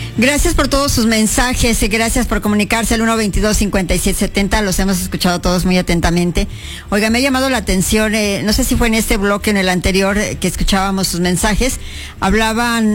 Gracias por todos sus mensajes y gracias por comunicarse al 122-5770. Los hemos escuchado todos muy atentamente. Oiga, me ha llamado la atención, no sé si fue en este bloque o en el anterior que escuchábamos sus mensajes. Hablaban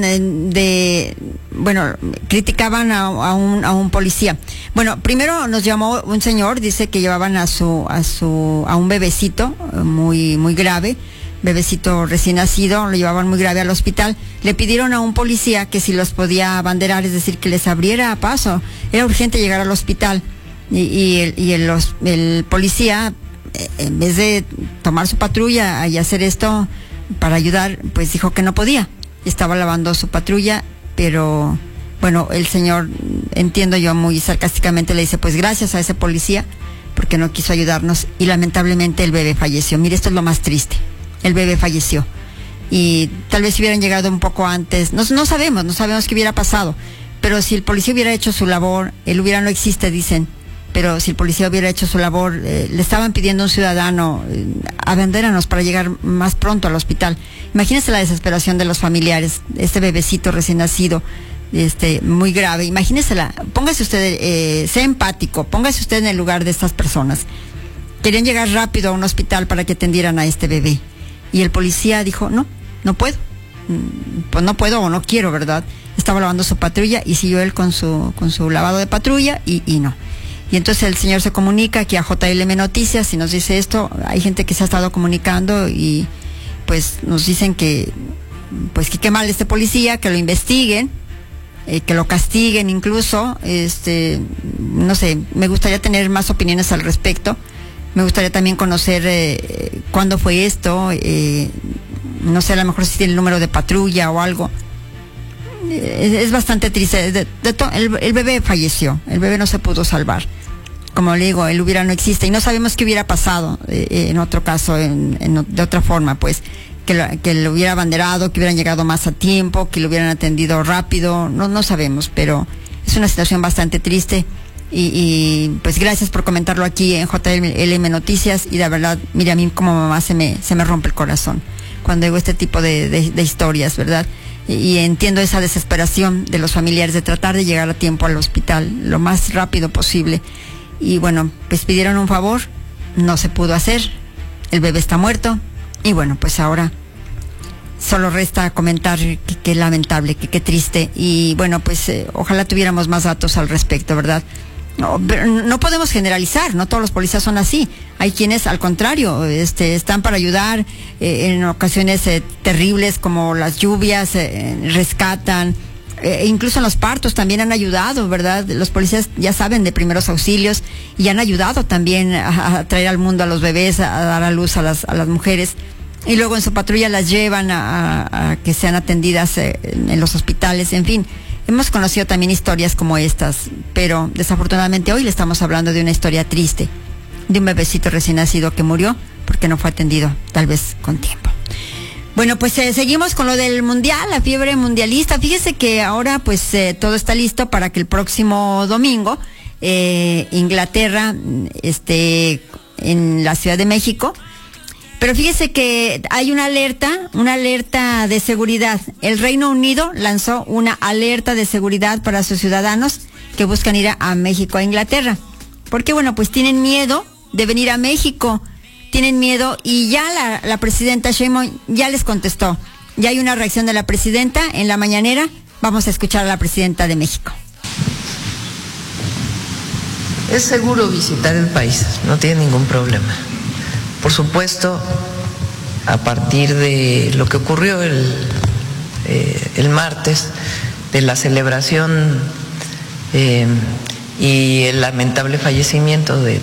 criticaban a un policía. Bueno, primero nos llamó un señor, dice que llevaban a un bebecito muy, muy grave. Bebecito recién nacido, lo llevaban muy grave al hospital. Le pidieron a un policía que si los podía abanderar, es decir, que les abriera paso. Era urgente llegar al hospital. Y el policía, en vez de tomar su patrulla y hacer esto para ayudar, pues dijo que no podía. Estaba lavando su patrulla, pero bueno, el señor, entiendo yo muy sarcásticamente, le dice, pues gracias a ese policía, porque no quiso ayudarnos, y lamentablemente el bebé falleció. Mire, esto es lo más triste. El bebé falleció. Y tal vez si hubieran llegado un poco antes, no sabemos qué hubiera pasado, pero si el policía hubiera hecho su labor, el hubiera no existe, dicen, pero si el policía hubiera hecho su labor, le estaban pidiendo a un ciudadano, abandéranos para llegar más pronto al hospital. Imagínese la desesperación de los familiares, este bebecito recién nacido, muy grave, imagínesela, póngase usted, sea empático, póngase usted en el lugar de estas personas. Querían llegar rápido a un hospital para que atendieran a este bebé. Y el policía dijo, no puedo. Pues no puedo o no quiero, ¿verdad? Estaba lavando su patrulla y siguió él con su lavado de patrulla y no. Y entonces el señor se comunica aquí a JLM Noticias y nos dice esto. Hay gente que se ha estado comunicando y pues nos dicen que qué mal este policía, que lo investiguen, que lo castiguen incluso. No sé, me gustaría tener más opiniones al respecto. Me gustaría también conocer cuándo fue esto, no sé, a lo mejor si tiene el número de patrulla o algo. Es bastante triste. El bebé falleció, el bebé no se pudo salvar. Como le digo, el hubiera no existe y no sabemos qué hubiera pasado en otro caso, de otra forma, pues, que lo hubiera abanderado, que hubieran llegado más a tiempo, que lo hubieran atendido rápido, no sabemos, pero es una situación bastante triste. Y pues gracias por comentarlo aquí en JLM Noticias y de verdad, mire, a mí como mamá se me rompe el corazón cuando digo este tipo de historias, ¿verdad? Y entiendo esa desesperación de los familiares de tratar de llegar a tiempo al hospital lo más rápido posible. Y bueno, pues pidieron un favor, no se pudo hacer, el bebé está muerto y bueno, pues ahora solo resta comentar que lamentable, que triste y bueno, pues ojalá tuviéramos más datos al respecto, ¿verdad? No podemos generalizar, no todos los policías son así. Hay quienes, al contrario, están para ayudar en ocasiones terribles como las lluvias, rescatan, incluso en los partos también han ayudado, ¿verdad? Los policías ya saben de primeros auxilios y han ayudado también a traer al mundo a los bebés, a dar a luz a las mujeres. Y luego en su patrulla las llevan a que sean atendidas en los hospitales, en fin. Hemos conocido también historias como estas, pero desafortunadamente hoy le estamos hablando de una historia triste, de un bebecito recién nacido que murió porque no fue atendido, tal vez con tiempo. Bueno, pues seguimos con lo del mundial, la fiebre mundialista. Fíjese que ahora pues todo está listo para que el próximo domingo Inglaterra esté en la Ciudad de México. Pero fíjese que hay una alerta de seguridad. El Reino Unido lanzó una alerta de seguridad para sus ciudadanos que buscan ir a México, a Inglaterra. Porque bueno, pues tienen miedo de venir a México, tienen miedo y ya la presidenta Sheinbaum ya les contestó. Ya hay una reacción de la presidenta en la mañanera. Vamos a escuchar a la presidenta de México. Es seguro visitar el país, no tiene ningún problema. Por supuesto, a partir de lo que ocurrió el martes, de la celebración y el lamentable fallecimiento de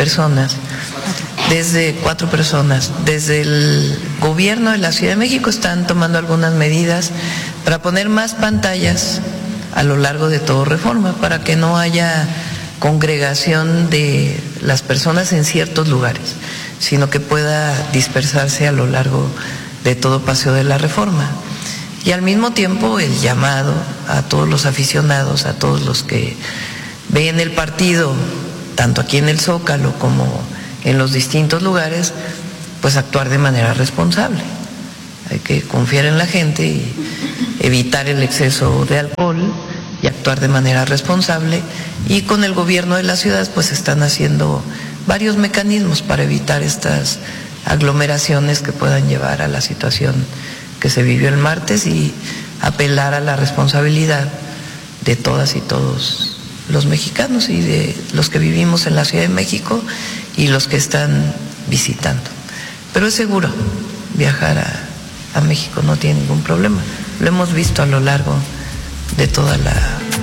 4 personas, desde el gobierno de la Ciudad de México están tomando algunas medidas para poner más pantallas a lo largo de todo Reforma, para que no haya congregación de las personas en ciertos lugares, sino que pueda dispersarse a lo largo de todo Paseo de la Reforma. Y al mismo tiempo el llamado a todos los aficionados, a todos los que ven el partido, tanto aquí en el Zócalo como en los distintos lugares, pues actuar de manera responsable. Hay que confiar en la gente y evitar el exceso de alcohol y actuar actuar de manera responsable, y con el gobierno de la ciudad pues están haciendo varios mecanismos para evitar estas aglomeraciones que puedan llevar a la situación que se vivió el martes, y apelar a la responsabilidad de todas y todos los mexicanos y de los que vivimos en la Ciudad de México y los que están visitando. Pero es seguro viajar a México, no tiene ningún problema. Lo hemos visto a lo largo de toda la...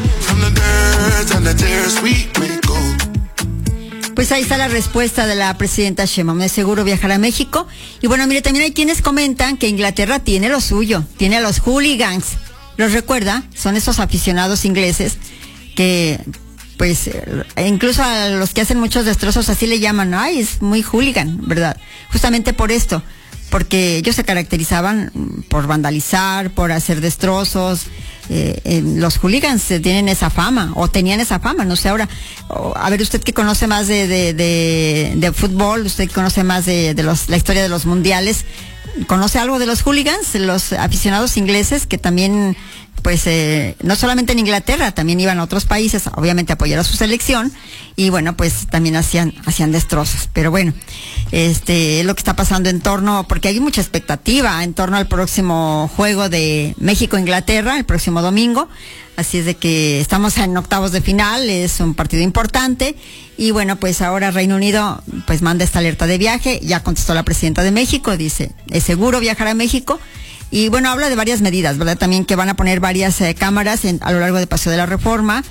Pues ahí está la respuesta de la presidenta Sheinbaum. Es seguro viajar a México. Y bueno, mire, también hay quienes comentan que Inglaterra tiene lo suyo, tiene a los hooligans. ¿Los recuerda? Son esos aficionados ingleses que, pues, incluso a los que hacen muchos destrozos así le llaman, ay, es muy hooligan, ¿verdad? Justamente por esto, porque ellos se caracterizaban por vandalizar, por hacer destrozos. Los hooligans tienen esa fama, o tenían esa fama, no sé ahora. A ver, usted que conoce más de fútbol, usted que conoce más de la historia de los mundiales, ¿conoce algo de los hooligans, los aficionados ingleses que también, pues, no solamente en Inglaterra, también iban a otros países, obviamente a apoyar a su selección, y bueno, pues también hacían destrozos? Pero bueno, es lo que está pasando en torno, porque hay mucha expectativa en torno al próximo juego de México-Inglaterra, el próximo domingo. Así es de que estamos en octavos de final, es un partido importante, y bueno, pues ahora Reino Unido pues manda esta alerta de viaje. Ya contestó la presidenta de México, dice, es seguro viajar a México, y bueno, habla de varias medidas, ¿verdad? También que van a poner varias cámaras a lo largo del Paseo de la Reforma,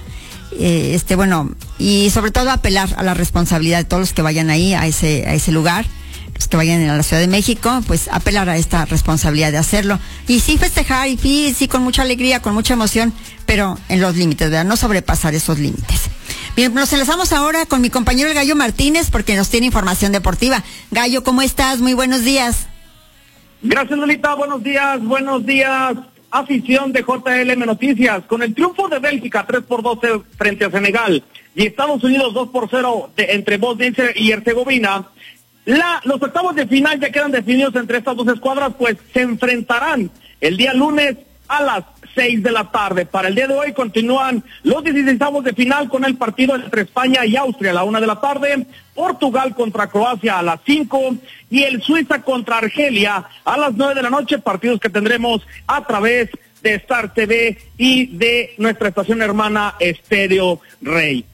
bueno, y sobre todo apelar a la responsabilidad de todos los que vayan ahí, a ese lugar, los que vayan a la Ciudad de México, pues apelar a esta responsabilidad de hacerlo. Y sí festejar, y sí con mucha alegría, con mucha emoción, pero en los límites, ¿verdad? No sobrepasar esos límites. Bien, nos enlazamos ahora con mi compañero el Gallo Martínez, porque nos tiene información deportiva. Gallo, ¿cómo estás? Muy buenos días. Gracias, Lolita. Buenos días. Afición de JLM Noticias. Con el triunfo de Bélgica 3-2 frente a Senegal y Estados Unidos 2-0 entre Bosnia y Herzegovina, los octavos de final ya quedan definidos entre estas dos escuadras, pues se enfrentarán el día lunes a las 6 de la tarde. Para el día de hoy continúan los 16avos de final con el partido entre España y Austria a la 1 de la tarde, Portugal contra Croacia a las 5 y el Suiza contra Argelia a las 9 de la noche, partidos que tendremos a través de Star TV y de nuestra estación hermana Estéreo Rey.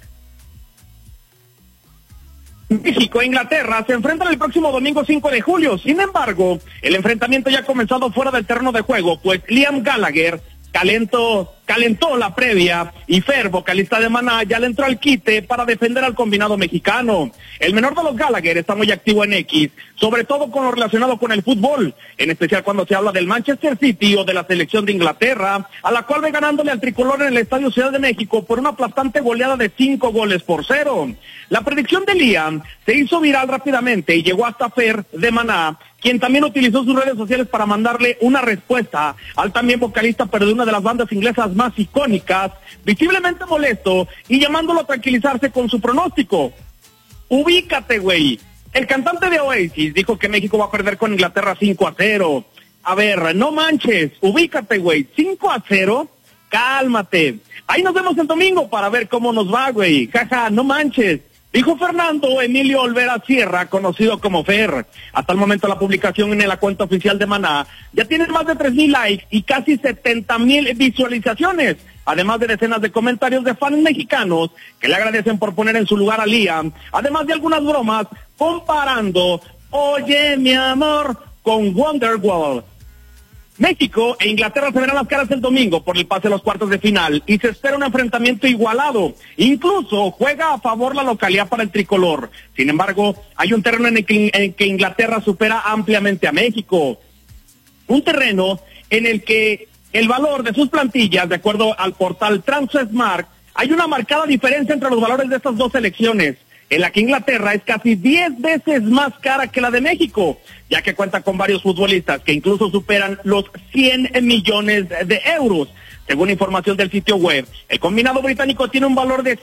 México e Inglaterra se enfrentan el próximo domingo 5 de julio. Sin embargo, el enfrentamiento ya ha comenzado fuera del terreno de juego, pues Liam Gallagher calentó la previa, y Fer, vocalista de Maná, ya le entró al quite para defender al combinado mexicano. El menor de los Gallagher está muy activo en X, sobre todo con lo relacionado con el fútbol, en especial cuando se habla del Manchester City o de la selección de Inglaterra, a la cual ve ganándole al tricolor en el Estadio Ciudad de México por una aplastante goleada de 5-0. La predicción de Liam se hizo viral rápidamente y llegó hasta Fer de Maná, quien también utilizó sus redes sociales para mandarle una respuesta al también vocalista, pero de una de las bandas inglesas más icónicas, visiblemente molesto y llamándolo a tranquilizarse con su pronóstico. Ubícate, güey. El cantante de Oasis dijo que México va a perder con Inglaterra 5-0. A ver, no manches, ubícate, güey. 5-0, cálmate. Ahí nos vemos el domingo para ver cómo nos va, güey. Jaja, no manches. Dijo Fernando Emilio Olvera Sierra, conocido como Fer. Hasta el momento la publicación en la cuenta oficial de Maná ya tiene más de 3,000 likes y casi 70,000 visualizaciones, además de decenas de comentarios de fans mexicanos que le agradecen por poner en su lugar a Liam, además de algunas bromas comparando Oye mi amor con Wonderwall. México e Inglaterra se verán las caras el domingo por el pase a los cuartos de final y se espera un enfrentamiento igualado. Incluso juega a favor la localidad para el tricolor. Sin embargo, hay un terreno en el que Inglaterra supera ampliamente a México. Un terreno en el que el valor de sus plantillas, de acuerdo al portal Transfermarkt, hay una marcada diferencia entre los valores de estas dos selecciones, en la que Inglaterra es casi 10 veces más cara que la de México, ya que cuenta con varios futbolistas que incluso superan los 100 millones de euros. Según información del sitio web, el combinado británico tiene un valor de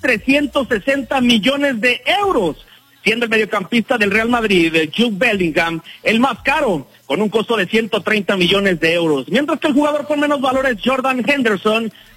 1.360 millones de euros, siendo el mediocampista del Real Madrid, Jude Bellingham, el más caro, con un costo de 130 millones de euros, mientras que el jugador con menos valor es Jordan Henderson,